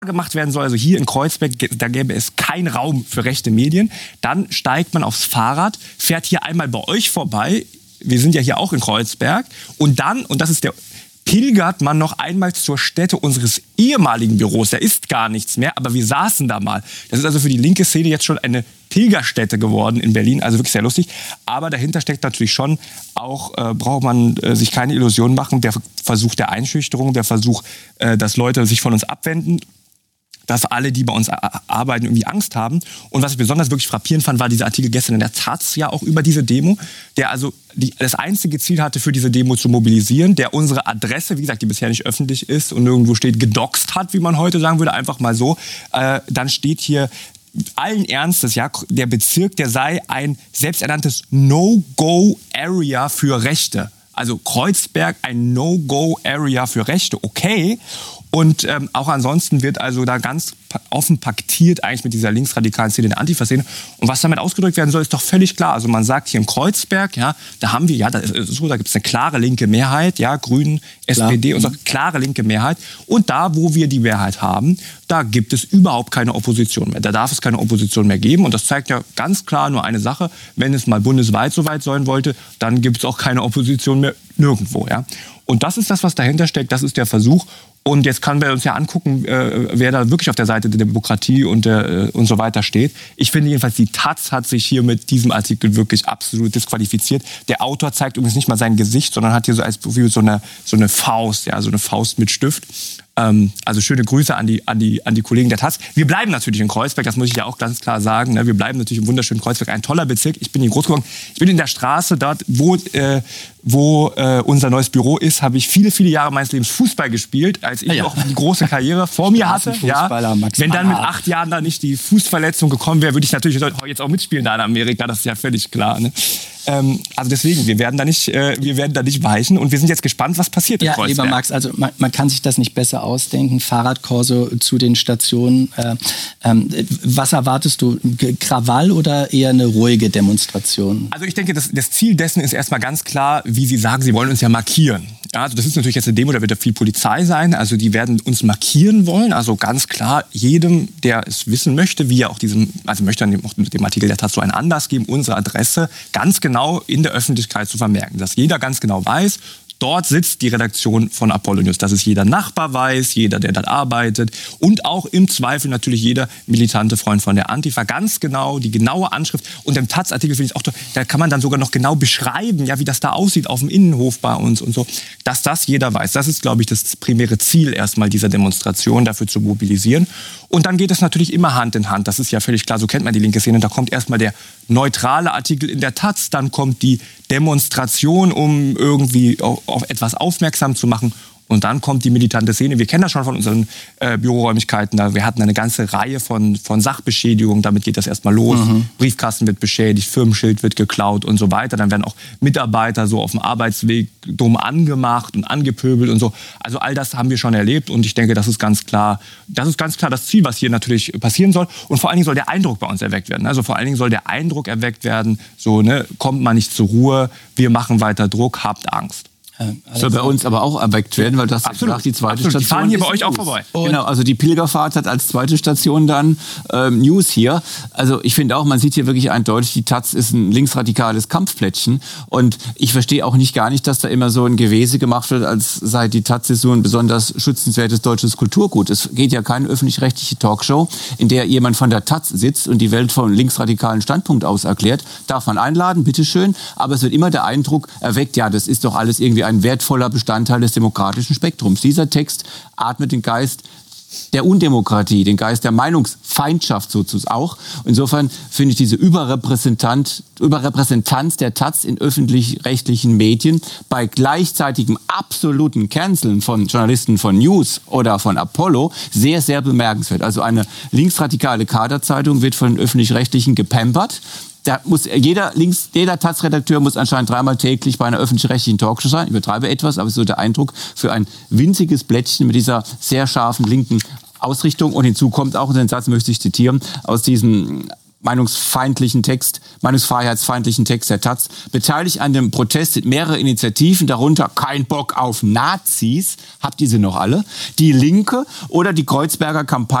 gemacht werden soll, also hier in Kreuzberg, da gäbe es keinen Raum für rechte Medien, dann steigt man aufs Fahrrad, fährt hier einmal bei euch vorbei, wir sind ja hier auch in Kreuzberg, und dann, und das ist pilgert man noch einmal zur Stätte unseres ehemaligen Büros. Da ist gar nichts mehr, aber wir saßen da mal. Das ist also für die linke Szene jetzt schon eine Pilgerstätte geworden in Berlin, also wirklich sehr lustig. Aber dahinter steckt natürlich schon auch, braucht man sich keine Illusionen machen, der Versuch der Einschüchterung, der Versuch, dass Leute sich von uns abwenden, dass alle, die bei uns arbeiten, irgendwie Angst haben. Und was ich besonders wirklich frappierend fand, war dieser Artikel gestern in der Taz ja auch über diese Demo, der also das einzige Ziel hatte, für diese Demo zu mobilisieren, der unsere Adresse, wie gesagt, die bisher nicht öffentlich ist und nirgendwo steht, gedoxt hat, wie man heute sagen würde, einfach mal so. Dann steht hier allen Ernstes, ja, der Bezirk, der sei ein selbsternanntes No-Go-Area für Rechte. Also Kreuzberg, ein No-Go-Area für Rechte, okay. Und auch ansonsten wird also da ganz offen paktiert eigentlich mit dieser linksradikalen Szene, der Antifa-Szene. Und was damit ausgedrückt werden soll, ist doch völlig klar. Also man sagt hier in Kreuzberg, ja, da haben wir, ja, da gibt es eine klare linke Mehrheit, ja, Grünen, SPD und so, klare linke Mehrheit. Und da, wo wir die Mehrheit haben, da gibt es überhaupt keine Opposition mehr. Da darf es keine Opposition mehr geben. Und das zeigt ja ganz klar nur eine Sache. Wenn es mal bundesweit so weit sein wollte, dann gibt es auch keine Opposition mehr nirgendwo, ja. Und das ist das, was dahinter steckt. Das ist der Versuch. Und jetzt können wir uns ja angucken, wer da wirklich auf der Seite der Demokratie und so weiter steht. Ich finde jedenfalls, die Taz hat sich hier mit diesem Artikel wirklich absolut disqualifiziert. Der Autor zeigt übrigens nicht mal sein Gesicht, sondern hat hier so als Profil so eine Faust, ja, so eine Faust mit Stift. Also schöne Grüße an die Kollegen der Taz. Wir bleiben natürlich in Kreuzberg, das muss ich ja auch ganz klar sagen. Ne? Wir bleiben natürlich im wunderschönen Kreuzberg, ein toller Bezirk. Ich bin hier groß geworden. Ich bin in der Straße dort, wo unser neues Büro ist, habe ich viele, viele Jahre meines Lebens Fußball gespielt, als ich auch die große Karriere vor mir hatte. Ja. Wenn dann mit 8 Jahren da nicht die Fußverletzung gekommen wäre, würde ich natürlich jetzt auch mitspielen da in Amerika, das ist ja völlig klar. Ne? Also deswegen, wir werden da nicht weichen und wir sind jetzt gespannt, was passiert in Kreuzberg. Lieber Max, also man kann sich das nicht besser ausdenken. Fahrradkorso zu den Stationen. Was erwartest du? Krawall oder eher eine ruhige Demonstration? Also ich denke, das Ziel dessen ist erstmal ganz klar, wie Sie sagen, Sie wollen uns ja markieren. Ja, also das ist natürlich jetzt eine Demo, da wird ja viel Polizei sein. Also die werden uns markieren wollen. Also ganz klar, jedem, der es wissen möchte, wie er auch möchte dann auch mit dem Artikel der Taz so einen Anlass geben, unsere Adresse ganz genau in der Öffentlichkeit zu vermerken. Dass jeder ganz genau weiß, dort sitzt die Redaktion von Apollo News. Dass es jeder Nachbar weiß, jeder, der dort arbeitet und auch im Zweifel natürlich jeder militante Freund von der Antifa. Ganz genau, die genaue Anschrift. Und im Taz-Artikel finde ich auch, da kann man dann sogar noch genau beschreiben, ja, wie das da aussieht auf dem Innenhof bei uns und so. Dass das jeder weiß. Das ist, glaube ich, das primäre Ziel erstmal dieser Demonstration, dafür zu mobilisieren. Und dann geht es natürlich immer Hand in Hand. Das ist ja völlig klar, so kennt man die linke Szene. Da kommt erstmal der neutrale Artikel in der Taz, dann kommt die Demonstration, um irgendwie auf etwas aufmerksam zu machen. Und dann kommt die militante Szene. Wir kennen das schon von unseren Büroräumlichkeiten. Wir hatten eine ganze Reihe von Sachbeschädigungen. Damit geht das erstmal los. Briefkasten wird beschädigt, Firmenschild wird geklaut und so weiter. Dann werden auch Mitarbeiter so auf dem Arbeitsweg dumm angemacht und angepöbelt und so. Also all das haben wir schon erlebt. Und ich denke, das ist ganz klar das Ziel, was hier natürlich passieren soll. Und vor allen Dingen soll der Eindruck bei uns erweckt werden. Also vor allen Dingen soll der Eindruck erweckt werden, so, ne, kommt mal nicht zur Ruhe, wir machen weiter Druck, habt Angst. Soll bei uns aber auch erweckt werden, weil das sagt die zweite Station. Die fahren hier bei euch auch vorbei. Genau, also die Pilgerfahrt hat als zweite Station dann News hier. Also ich finde auch, man sieht hier wirklich eindeutig, die Taz ist ein linksradikales Kampfplättchen. Und ich verstehe auch gar nicht, dass da immer so ein Gewese gemacht wird, als sei die Taz so ein besonders schützenswertes deutsches Kulturgut. Es geht ja keine öffentlich-rechtliche Talkshow, in der jemand von der Taz sitzt und die Welt vom linksradikalen Standpunkt aus erklärt. Darf man einladen, bitteschön. Aber es wird immer der Eindruck erweckt, ja, das ist doch alles irgendwie ein wertvoller Bestandteil des demokratischen Spektrums. Dieser Text atmet den Geist der Undemokratie, den Geist der Meinungsfeindschaft sozusagen auch. Insofern finde ich diese Überrepräsentanz der Taz in öffentlich-rechtlichen Medien bei gleichzeitigem absoluten Canceln von Journalisten von News oder von Apollo sehr, sehr bemerkenswert. Also eine linksradikale Kaderzeitung wird von den öffentlich-rechtlichen gepampert. Da muss jeder Taz-Redakteur muss anscheinend 3-mal täglich bei einer öffentlich-rechtlichen Talkshow sein. Ich übertreibe etwas, aber es ist so der Eindruck für ein winziges Blättchen mit dieser sehr scharfen linken Ausrichtung. Und hinzu kommt auch, und den Satz möchte ich zitieren, aus diesem meinungsfeindlichen Text, meinungsfreiheitsfeindlichen Text der Taz, beteiligt an dem Protest sind mehrere Initiativen, darunter Kein Bock auf Nazis, habt ihr sie noch alle, die Linke oder die Kreuzberger Kampagne